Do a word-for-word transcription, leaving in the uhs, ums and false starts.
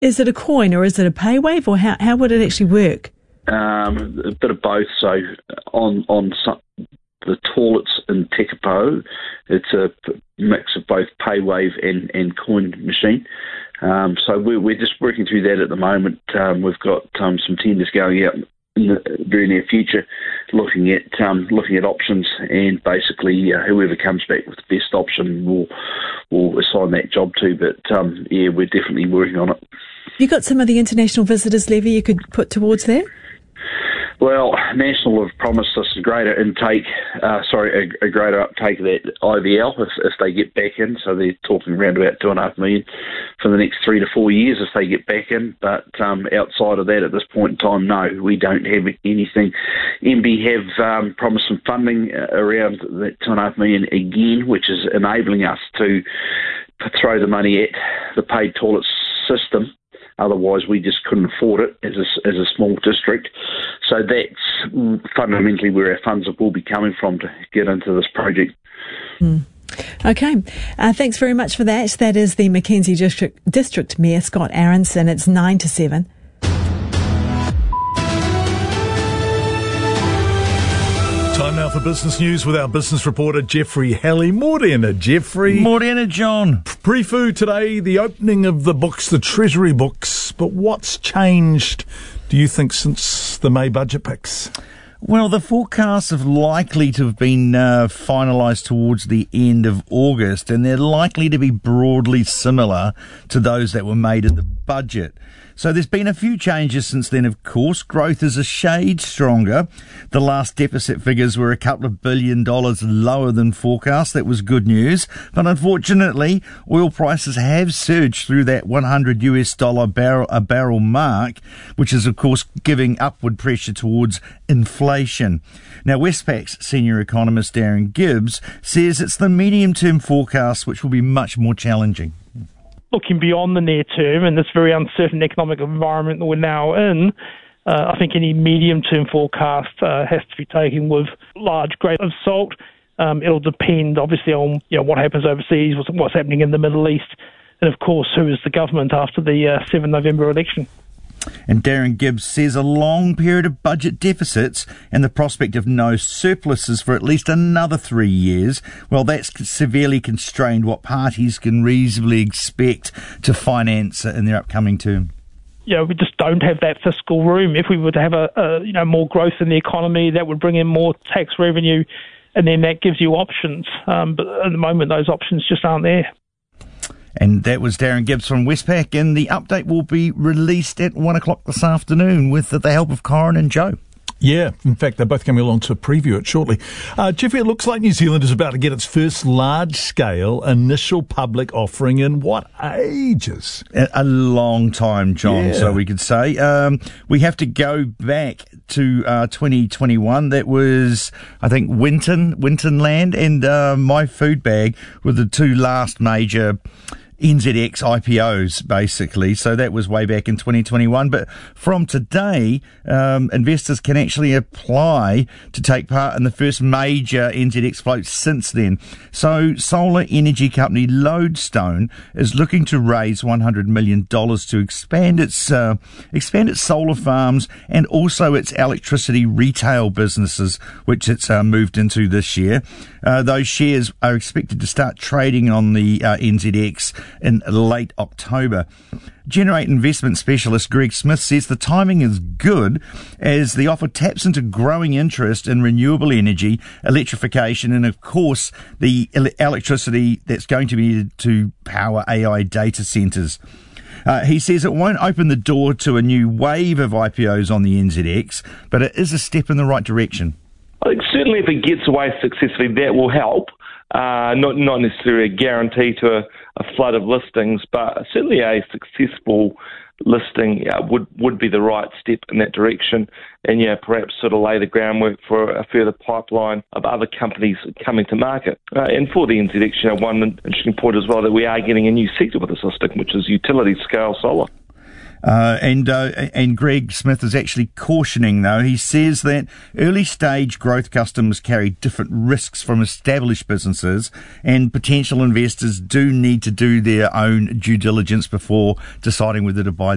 Is it a coin or is it a pay wave, or how, how would it actually work? Um, a bit of both. So on on some, the toilets in Tekapo, it's a mix of both pay wave and, and coin machine. Um, so we're, we're just working through that at the moment. Um, we've got um, some tenders going out in the very near future, looking at um, looking at options, and basically uh, whoever comes back with the best option will will assign that job to. But um, yeah, we're definitely working on it. You got some of the international visitors levy you could put towards that? Well, National have promised us a greater intake, uh, sorry, a, a greater uptake of that I V L if, if they get back in. So they're talking around about two and a half million for the next three to four years if they get back in. But um, outside of that, at this point in time, no, we don't have anything. M B have um, promised some funding around that two and a half million again, which is enabling us to throw the money at the paid toilets system. Otherwise, we just couldn't afford it as a, as a small district. So that's fundamentally where our funds will be coming from to get into this project. Mm. Okay. Uh, thanks very much for that. That is the Mackenzie District, District Mayor, Scott Aronson. It's nine to seven. Time now for business news with our business reporter, Jeffrey Halley. Morena, Jeffrey. Morena, John. Pre-food today, the opening of the books, the Treasury books. But what's changed, do you think, since the May budget picks? Well, the forecasts are likely to have been uh, finalised towards the end of August, and they're likely to be broadly similar to those that were made in the budget. So there's been a few changes since then, of course. Growth is a shade stronger. The last deficit figures were a couple of billion dollars lower than forecast. That was good news. But unfortunately, oil prices have surged through that one hundred US dollar barrel, a barrel mark, which is, of course, giving upward pressure towards inflation. Now, Westpac's senior economist Darren Gibbs says it's the medium-term forecast which will be much more challenging. Looking beyond the near term and this very uncertain economic environment that we're now in, uh, I think any medium-term forecast uh, has to be taken with large grain of salt. Um, it'll depend, obviously, on you know what happens overseas, what's, what's happening in the Middle East, and, of course, who is the government after the uh, seventh of November election. And Darren Gibbs says a long period of budget deficits and the prospect of no surpluses for at least another three years, well, that's severely constrained what parties can reasonably expect to finance in their upcoming term. Yeah, we just don't have that fiscal room. If we were to have a, a you know more growth in the economy, that would bring in more tax revenue, and then that gives you options. Um, but at the moment, those options just aren't there. And that was Darren Gibbs from Westpac, and the update will be released at one o'clock this afternoon with the help of Corin and Joe. Yeah, in fact, they're both coming along to preview it shortly. Uh, Jeffrey, it looks like New Zealand is about to get its first large-scale initial public offering in what ages? A, a long time, John, yeah. So we could say. Um, we have to go back to uh, twenty twenty-one. That was, I think, Winton, Winton Land and uh, My Food Bag were the two last major N Z X I P Os, basically. So that was way back in twenty twenty-one. But from today, um, investors can actually apply to take part in the first major N Z X float since then. So solar energy company Lodestone is looking to raise one hundred million dollars to expand its uh, expand its solar farms and also its electricity retail businesses, which it's uh, moved into this year. Uh, those shares are expected to start trading on the uh, N Z X in late October. Generate investment specialist Greg Smith says the timing is good as the offer taps into growing interest in renewable energy, electrification, and of course the electricity that's going to be needed to power A I data centres. Uh, he says it won't open the door to a new wave of I P Os on the N Z X, but it is a step in the right direction. I think certainly if it gets away successfully, that will help. Uh, not not necessarily a guarantee to a, a flood of listings, but certainly a successful listing uh, would, would be the right step in that direction, and yeah, perhaps sort of lay the groundwork for a further pipeline of other companies coming to market. Uh, and for the N Z X, you know, one interesting point as well that we are getting a new sector with this listing, which is utility scale solar. Uh, and uh, and Greg Smith is actually cautioning, though. He says that early-stage growth customers carry different risks from established businesses, and potential investors do need to do their own due diligence before deciding whether to buy